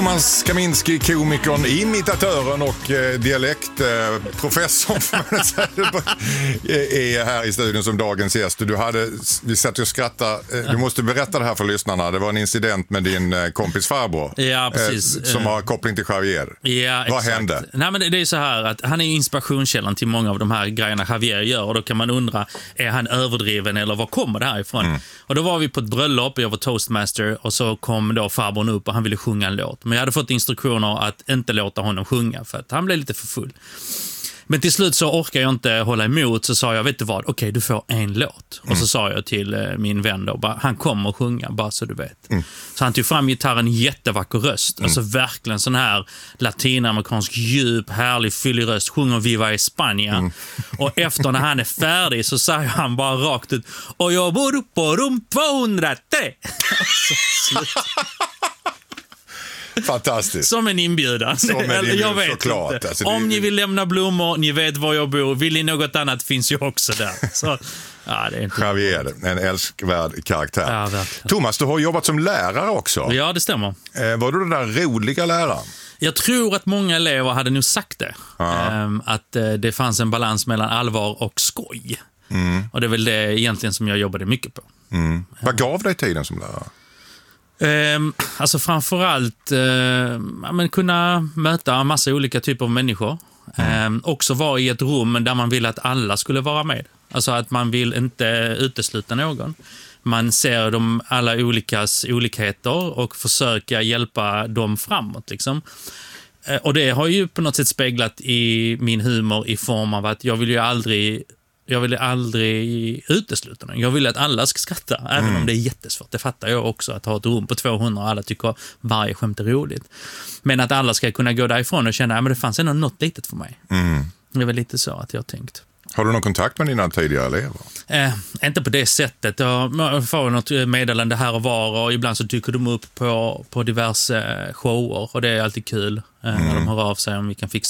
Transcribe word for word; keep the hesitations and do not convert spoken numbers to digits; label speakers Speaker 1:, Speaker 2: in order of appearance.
Speaker 1: Thomas Kaminski, komikern, imitatören och eh, dialektprofessorn eh, är här i studion som dagens gäst. Du hade, vi satt och skrattade. Eh, du måste berätta det här för lyssnarna. Det var en incident med din eh, kompis farbror.
Speaker 2: Ja, precis.
Speaker 1: Eh, som har koppling till Javier.
Speaker 2: Ja,
Speaker 1: Vad
Speaker 2: exakt.
Speaker 1: hände?
Speaker 2: Nej, men det, det är så här att han är inspirationskällan till många av de här grejerna Javier gör. Och då kan man undra, är han överdriven eller var kommer det här ifrån? Mm. Och då var vi på ett bröllop, jag var toastmaster och så kom då farbrorn upp och han ville sjunga en låt. Men jag hade fått instruktioner att inte låta honom sjunga för att han blev lite för full. Men till slut så orkade jag inte hålla emot, så sa jag, vet du vad, okej, okay, du får en låt. Mm. Och så sa jag till eh, min vän då, bara, han kommer att sjunga, bara så du vet. Mm. Så han tog fram gitarren, jättevacker röst. Mm. Alltså verkligen sån här latinamerikansk, djup, härlig, fyllig röst. Sjunger Viva España. Mm. Och efter när han är färdig så säger han bara rakt ut, och jag bor på rum tvåhundratre. Så slut.
Speaker 1: Fantastiskt.
Speaker 2: Som en inbjudan.
Speaker 1: Som en inbjudan,
Speaker 2: jag vet
Speaker 1: såklart.
Speaker 2: inte.
Speaker 1: Alltså,
Speaker 2: Om
Speaker 1: det...
Speaker 2: ni vill lämna blommor, ni vet var jag bor. Vill ni något annat finns ju också där. Så, ja, det är inte
Speaker 1: Javier, en älskvärd karaktär.
Speaker 2: Ja, verkligen.
Speaker 1: Thomas, du har jobbat som lärare också.
Speaker 2: Ja, det stämmer.
Speaker 1: Eh, var du den där roliga läraren?
Speaker 2: Jag tror att många elever hade nog sagt det. Um, att uh, det fanns en balans mellan allvar och skoj. Mm. Och det är väl det egentligen som jag jobbade mycket på.
Speaker 1: Mm. Vad gav dig tiden som lärare?
Speaker 2: Um, alltså framförallt uh, men kunna möta en massa olika typer av människor. Mm. Um, också vara i ett rum där man vill att alla skulle vara med. Alltså att man vill inte utesluta någon. Man ser de alla olikas olikheter och försöka hjälpa dem framåt liksom. Uh, och det har ju på något sätt speglat i min humor i form av att jag vill ju aldrig Jag vill aldrig utesluta någon. Jag vill att alla ska skratta, även mm. om det är jättesvårt. Det fattar jag också, att ha ett rum på tvåhundra och alla tycker varje skämt är roligt. Men att alla ska kunna gå därifrån och känna att ja, det fanns ändå något litet för mig. Mm. Det är väl lite så att jag har tänkt.
Speaker 1: Har du någon kontakt med dina tidigare elever?
Speaker 2: Eh, inte på det sättet. Jag får något meddelande här och var och ibland så dyker de upp på, på diverse shower och det är alltid kul eh, mm. när de hör av sig om vi kan fixa